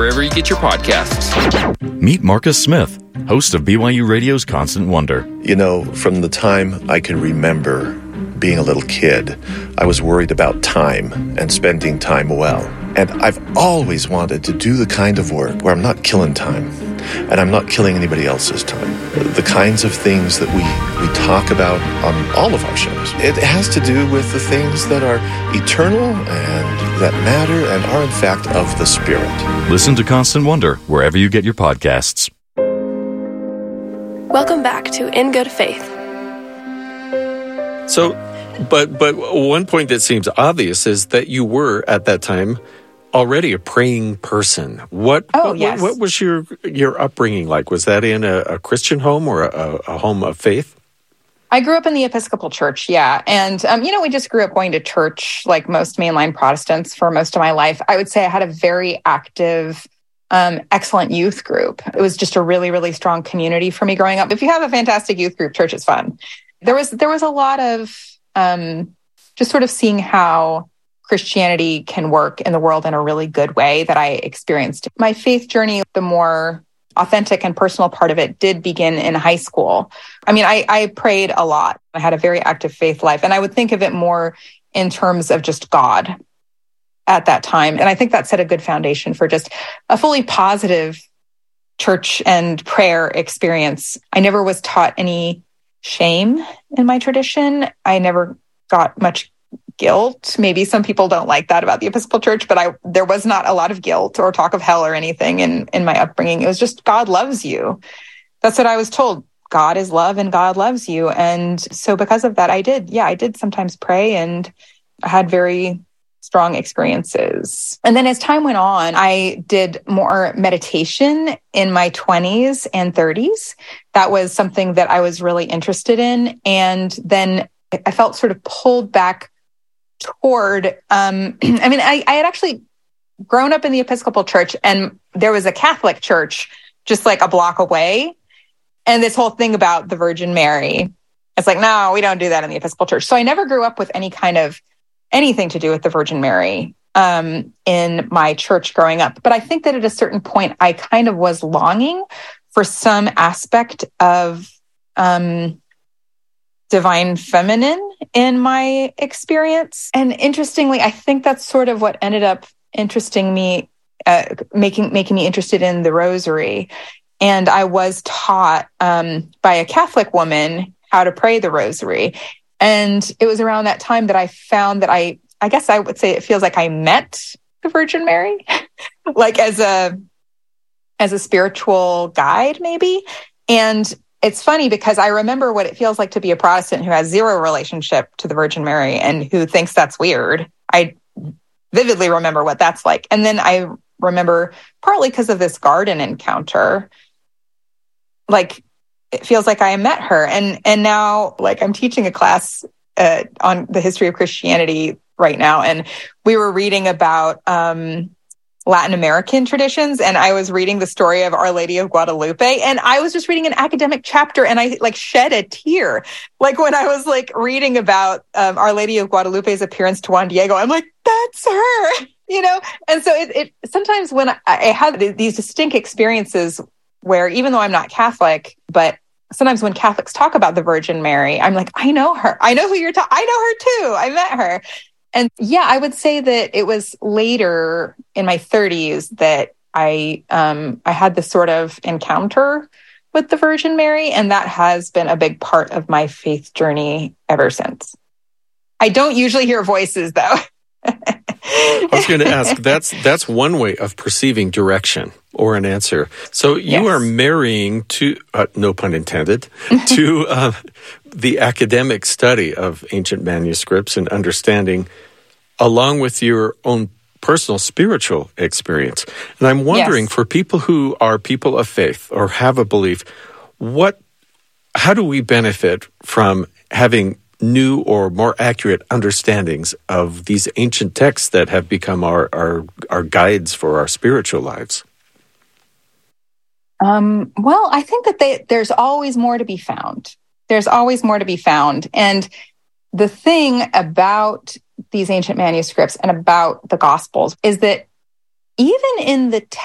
wherever you get your podcasts. Meet Marcus Smith, host of BYU Radio's Constant Wonder. You know, from the time I can remember being a little kid, I was worried about time and spending time well. And I've always wanted to do the kind of work where I'm not killing time and I'm not killing anybody else's time. The kinds of things that we talk about on all of our shows, it has to do with the things that are eternal and that matter and are in fact of the Spirit. Listen to Constant Wonder wherever you get your podcasts. Welcome back to In Good Faith. So, but one point that seems obvious is that you were, at that time, already a praying person. What was your upbringing like? Was that in a Christian home or a home of faith? I grew up in the Episcopal Church, yeah. And, we just grew up going to church like most mainline Protestants for most of my life. I would say I had a very active, excellent youth group. It was just a really, really strong community for me growing up. If you have a fantastic youth group, church is fun. There was a lot of just sort of seeing how Christianity can work in the world in a really good way that I experienced. My faith journey, the more authentic and personal part of it, did begin in high school. I prayed a lot. I had a very active faith life, and I would think of it more in terms of just God at that time. And I think that set a good foundation for just a fully positive church and prayer experience. I never was taught any shame in my tradition. I never got much guilt. Maybe some people don't like that about the Episcopal Church, but there was not a lot of guilt or talk of hell or anything in my upbringing. It was just God loves you. That's what I was told. God is love and God loves you. And so because of that, I did sometimes pray, and I had very strong experiences. And then as time went on, I did more meditation in my 20s and 30s. That was something that I was really interested in. And then I felt sort of pulled back toward, I had actually grown up in the Episcopal Church, and there was a Catholic church just like a block away. And this whole thing about the Virgin Mary, it's like, no, we don't do that in the Episcopal Church. So I never grew up with anything to do with the Virgin Mary in my church growing up. But I think that at a certain point, I kind of was longing for some aspect of divine feminine in my experience. And interestingly, I think that's sort of what ended up interesting me, making me interested in the Rosary. And I was taught by a Catholic woman how to pray the Rosary. And it was around that time that I found that I guess I would say it feels like I met the Virgin Mary, like as a spiritual guide, maybe. And it's funny because I remember what it feels like to be a Protestant who has zero relationship to the Virgin Mary and who thinks that's weird. I vividly remember what that's like. And then I remember, partly because of this garden encounter, like it feels like I met her. And now, like, I'm teaching a class on the history of Christianity right now. And we were reading about Latin American traditions. And I was reading the story of Our Lady of Guadalupe. And I was just reading an academic chapter, and I shed a tear. Like when I was reading about Our Lady of Guadalupe's appearance to Juan Diego, I'm like, that's her, And so it sometimes when I have these distinct experiences where, even though I'm not Catholic, but sometimes when Catholics talk about the Virgin Mary, I'm like, I know her. I know who you're talking. I know her too. I met her. And yeah, I would say that it was later in my 30s that I had this sort of encounter with the Virgin Mary, and that has been a big part of my faith journey ever since. I don't usually hear voices, though. I was going to ask, that's one way of perceiving direction or an answer. So you are marrying to, no pun intended, to the academic study of ancient manuscripts and understanding, along with your own personal spiritual experience. And I'm wondering, for people who are people of faith or have a belief, how do we benefit from having new or more accurate understandings of these ancient texts that have become our guides for our spiritual lives? Well, I think that there's always more to be found. There's always more to be found. And the thing about these ancient manuscripts and about the Gospels is that even in the